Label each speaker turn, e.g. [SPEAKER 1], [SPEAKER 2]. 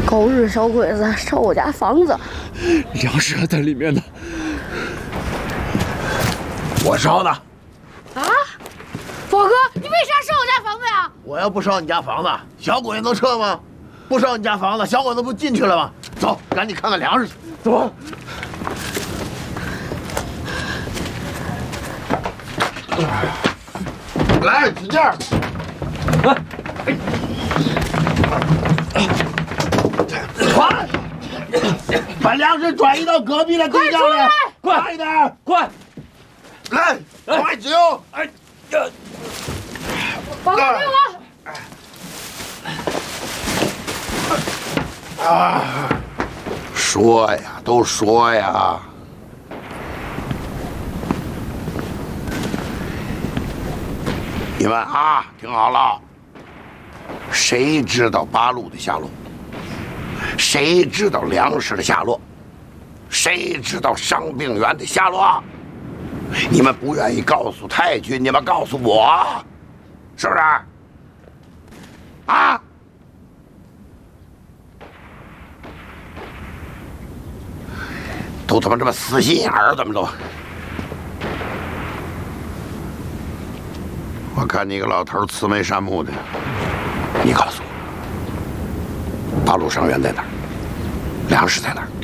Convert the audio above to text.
[SPEAKER 1] 狗日小鬼子烧我家房子，
[SPEAKER 2] 粮食还在里面呢。
[SPEAKER 3] 我烧的。
[SPEAKER 1] 啊，宝哥，你为啥烧我家房子呀？
[SPEAKER 3] 我要不烧你家房子，小鬼子能撤吗？不烧你家房子，小鬼子不进去了吗？走，赶紧看看粮食去。走。来，使劲儿！快！把粮食转移到隔壁的地窖里，快一点，
[SPEAKER 2] 快！
[SPEAKER 3] 来，快救！哎呀！
[SPEAKER 1] 宝哥，给我！
[SPEAKER 3] 啊！说呀，都说呀！你们啊，听好了，谁知道八路的下落？谁知道粮食的下落？谁知道伤病员的下落？你们不愿意告诉太君，你们告诉我，是不是？啊？都他妈这么死心眼儿，怎么都？我看你个老头慈眉善目的，你告诉我，八路伤员在哪儿？粮食在哪儿？